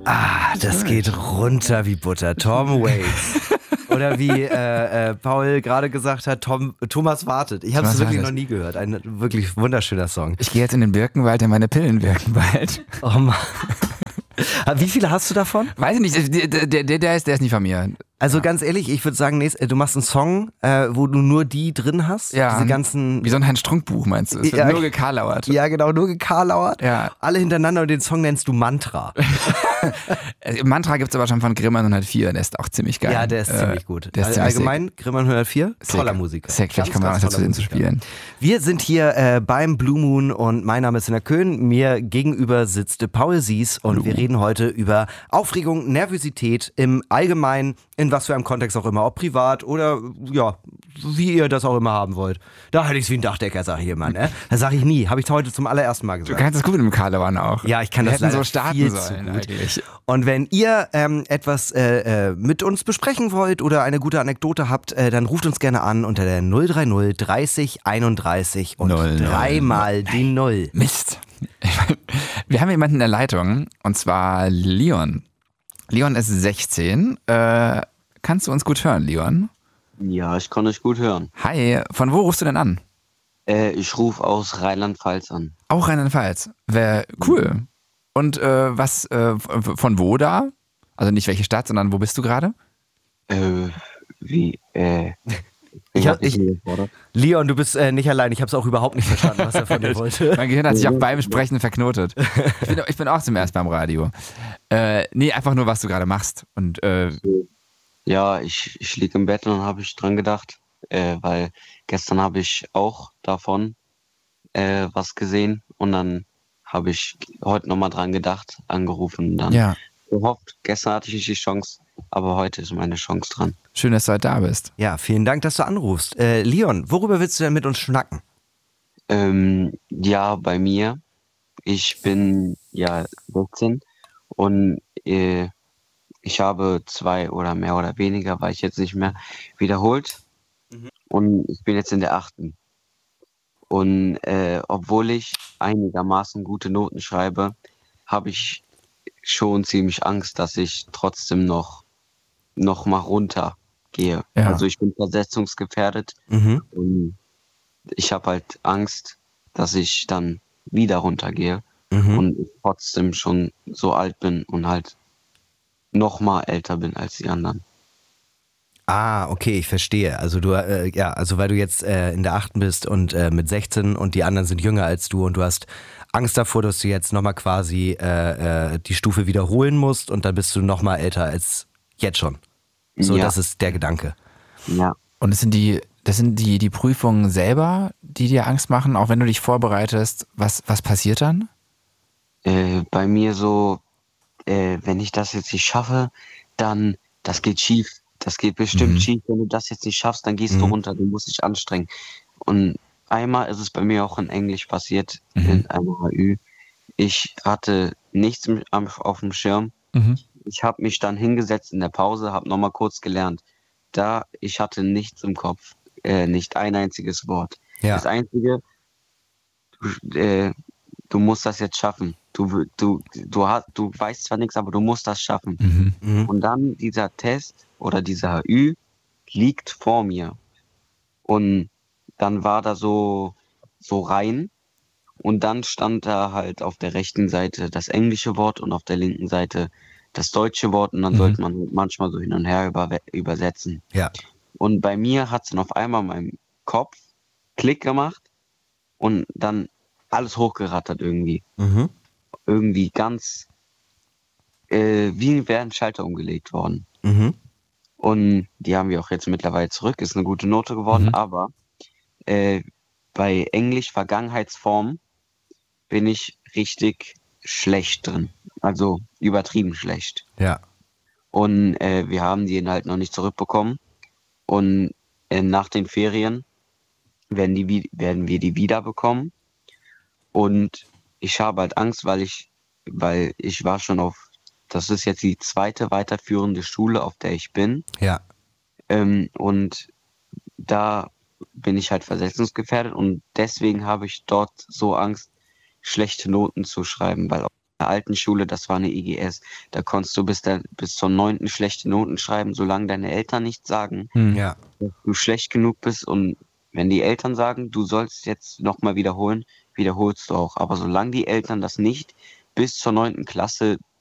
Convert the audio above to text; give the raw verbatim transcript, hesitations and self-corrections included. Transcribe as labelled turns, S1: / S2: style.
S1: Ah, das geht runter wie Butter. Tom Waits. Oder wie äh, äh, Paul gerade gesagt hat, Tom, Thomas wartet. Ich habe es wirklich wartet. noch nie gehört. Ein wirklich wunderschöner Song.
S2: Ich gehe jetzt in den Birkenwald, in meine Pillen wirken bald.
S1: Oh Mann. Wie viele hast du davon?
S2: Weiß ich nicht, der, der, der, der, ist, der ist nicht von mir.
S1: Also ja. ganz ehrlich, ich würde sagen, nächst, du machst einen Song, äh, wo du nur die drin hast.
S2: Ja,
S1: diese ganzen
S2: wie so ein Heinz-Strunk-Buch meinst du? Es wird
S1: ja,
S2: nur gekarlauert.
S1: Ja, genau, nur gekarlauert.
S2: Ja.
S1: Alle hintereinander und den Song nennst du Mantra.
S2: Mantra gibt es aber schon von Grimman hundertvier, der ist auch ziemlich geil.
S1: Ja, der ist äh, ziemlich gut.
S2: Der ist
S1: also
S2: ziemlich
S1: allgemein,
S2: sick.
S1: Grimman hundertvier, toller
S2: sick.
S1: Musiker.
S2: Sick, vielleicht kommen wir auch dazu, den zu spielen.
S1: Wir sind hier äh, beim Blue Moon und mein Name ist Sinner Köhn. Mir gegenüber sitzt Paul Sies und Blue. Wir reden heute über Aufregung, Nervosität im Allgemeinen, in was für einem Kontext auch immer, ob privat oder ja, wie ihr das auch immer haben wollt. Da hätte ich es wie ein Dachdecker, sag ich immer, ne? Das sage ich nie, habe ich heute zum allerersten Mal gesagt.
S2: Du kannst das gut mit dem Karlewan auch.
S1: Ja, ich kann
S2: Wir
S1: das leider
S2: so starten
S1: viel
S2: sollen
S1: zu gut.
S2: Eigentlich.
S1: Und wenn ihr ähm, etwas äh, äh, mit uns besprechen wollt oder eine gute Anekdote habt, äh, dann ruft uns gerne an unter der null drei null dreißig einunddreißig und
S2: null,
S1: dreimal
S2: null.
S1: die Null.
S2: Mist. Wir haben jemanden in der Leitung und zwar Leon. Leon ist sechzehn. Äh, kannst du uns gut hören, Leon?
S3: Ja, ich kann euch gut hören.
S2: Hi, von wo rufst du denn an?
S3: Äh, ich rufe aus Rheinland-Pfalz an.
S2: Auch Rheinland-Pfalz. Wär cool. Und äh, was, äh, von wo da? Also nicht welche Stadt, sondern wo bist du gerade?
S3: Äh, wie, äh...
S1: Ich hab, ich, Leon, du bist äh, nicht allein. Ich habe es auch überhaupt nicht verstanden, was er von dir wollte.
S2: Mein Gehirn hat sich auch beim Sprechen verknotet. Ich bin, ich bin auch zum ersten Mal im Radio. Äh, nee, einfach nur, was du gerade machst. Und, äh,
S3: ja, ich, ich liege im Bett und dann habe ich dran gedacht, äh, weil gestern habe ich auch davon äh, was gesehen und dann habe ich heute nochmal dran gedacht, angerufen und dann
S2: ja.
S3: gehofft. Gestern hatte ich nicht die Chance, aber heute ist meine Chance dran.
S2: Schön, dass du heute da bist.
S1: Ja, vielen Dank, dass du anrufst. Äh, Leon, worüber willst du denn mit uns schnacken?
S3: Ähm, ja, bei mir. Ich bin ja sechzehn und äh, ich habe zwei oder mehr oder weniger, weil ich jetzt nicht mehr wiederholt. Mhm. Und ich bin jetzt in der achten. Und äh, obwohl ich einigermaßen gute Noten schreibe, habe ich schon ziemlich Angst, dass ich trotzdem noch, noch mal runter gehe.
S2: Ja.
S3: Also ich bin versetzungsgefährdet
S1: mhm.
S3: und ich habe halt Angst, dass ich dann wieder runtergehe
S1: mhm.
S3: und ich trotzdem schon so alt bin und halt noch mal älter bin als die anderen.
S1: Ah, okay, ich verstehe. Also du, äh, ja, also weil du jetzt äh, in der achten bist und äh, mit sechzehn und die anderen sind jünger als du und du hast Angst davor, dass du jetzt nochmal quasi äh, äh, die Stufe wiederholen musst und dann bist du nochmal älter als jetzt schon. So,
S3: ja.
S1: Das ist der Gedanke.
S3: Ja.
S2: Und das sind die, das sind die, die Prüfungen selber, die dir Angst machen, auch wenn du dich vorbereitest. Was, was passiert dann?
S3: Äh, bei mir so, äh, wenn ich das jetzt nicht schaffe, dann, das geht schief. Das geht bestimmt
S2: Mhm.
S3: schief. Wenn du das jetzt nicht schaffst, dann gehst
S1: Mhm.
S3: du runter. Du musst dich anstrengen. Und einmal ist es bei mir auch in Englisch passiert,
S2: Mhm.
S3: in einer H Ü. Ich hatte nichts im- am- auf dem Schirm.
S2: Mhm.
S3: Ich habe mich dann hingesetzt in der Pause, habe nochmal kurz gelernt. Da, ich hatte nichts im Kopf, äh, nicht ein einziges Wort.
S1: Ja.
S3: Das Einzige, du, äh, du musst das jetzt schaffen. Du, du, du, hast, du weißt zwar nichts, aber du musst das schaffen.
S2: Mhm.
S1: Mhm.
S3: Und dann dieser Test oder dieser H Ü liegt vor mir. Und dann war da so, so rein. Und dann stand da halt auf der rechten Seite das englische Wort und auf der linken Seite das deutsche Wort. Und dann
S2: Mhm.
S3: sollte man manchmal so hin und her über, übersetzen.
S1: Ja.
S3: Und bei mir hat es dann auf einmal in meinem Kopf Klick gemacht und dann alles hochgerattert irgendwie.
S1: Mhm.
S3: Irgendwie ganz, äh, wie wäre ein Schalter umgelegt worden.
S1: Mhm.
S3: Und die haben wir auch jetzt mittlerweile zurück, ist eine gute Note geworden,
S2: Mhm.
S3: aber äh, bei Englisch Vergangenheitsform bin ich richtig schlecht drin. Also übertrieben schlecht.
S1: Ja.
S3: Und äh, wir haben die halt noch nicht zurückbekommen. Und äh, nach den Ferien werden, die, wi- werden wir die wiederbekommen. Und ich habe halt Angst, weil ich, weil ich war schon auf, das ist jetzt die zweite weiterführende Schule, auf der ich bin.
S1: Ja.
S3: Ähm, und da bin ich halt versetzungsgefährdet und deswegen habe ich dort so Angst, schlechte Noten zu schreiben, weil alten Schule, das war eine I G S. Da konntest du bis, der, bis zur neunten schlechte Noten schreiben, solange deine Eltern nicht sagen,
S2: Hm.
S1: Ja.
S3: dass du schlecht genug bist. Und wenn die Eltern sagen, du sollst jetzt nochmal wiederholen, wiederholst du auch. Aber solange die Eltern das nicht bis zur neunten Klasse